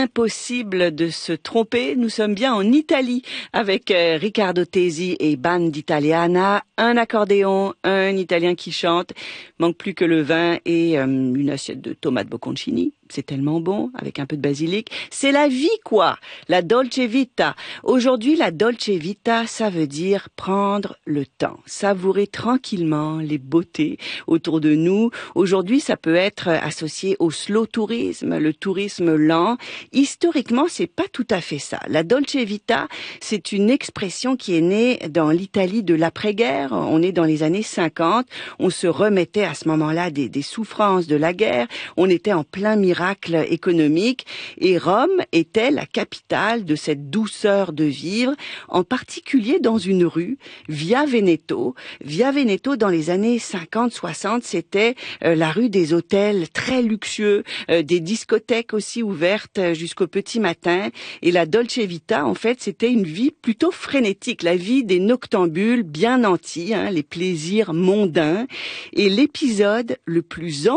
impossible de se tromper. Nous sommes bien en Italie avec Riccardo Tesi et Band Italiana. Un accordéon, un Italien qui chante. Manque plus que le vin et une assiette de tomates bocconcini. C'est tellement bon, avec un peu de basilic. C'est la vie, quoi. La dolce vita. Aujourd'hui, la dolce vita, ça veut dire prendre le temps. Savourer tranquillement les beautés autour de nous. Aujourd'hui, ça peut être associé au slow tourisme, le tourisme lent. Historiquement, c'est pas tout à fait ça. La dolce vita, c'est une expression qui est née dans l'Italie de l'après-guerre. On est dans les années 50. On se remettait à ce moment-là des souffrances de la guerre. On était en plein miracle économique et Rome était la capitale de cette douceur de vivre, en particulier dans une rue, Via Veneto. Via Veneto, dans les années 50-60, c'était la rue des hôtels très luxueux, des discothèques aussi ouvertes jusqu'au petit matin. Et la Dolce Vita, en fait, c'était une vie plutôt frénétique, la vie des noctambules bien nantis, les plaisirs mondains. Et l'épisode le plus